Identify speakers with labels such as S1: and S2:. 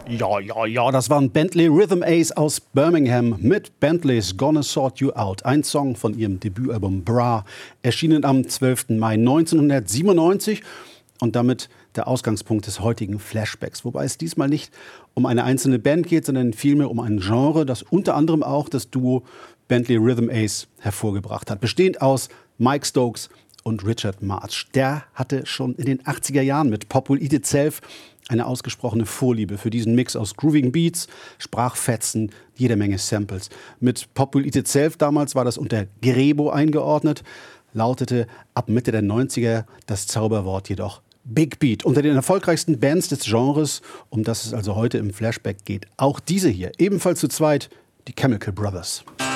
S1: Ja, das waren Bentley Rhythm Ace aus Birmingham mit Bentley's Gonna Sort You Out. Ein Song von ihrem Debütalbum Bra, erschienen am 12. Mai 1997 und damit der Ausgangspunkt des heutigen Flashbacks. Wobei es diesmal nicht um eine einzelne Band geht, sondern vielmehr um ein Genre, das unter anderem auch das Duo Bentley Rhythm Ace hervorgebracht hat. Bestehend aus Mike Stokes und Richard Marx. Der hatte schon in den 80er Jahren mit Pop Will Eat Itself eine ausgesprochene Vorliebe für diesen Mix aus groovigen Beats, Sprachfetzen, jede Menge Samples. Mit Pop Will Eat Itself damals war das unter Grebo eingeordnet, lautete ab Mitte der 90er das Zauberwort jedoch Big Beat. Unter den erfolgreichsten Bands des Genres, um das es also heute im Flashback geht, auch diese hier, ebenfalls zu zweit, die Chemical Brothers.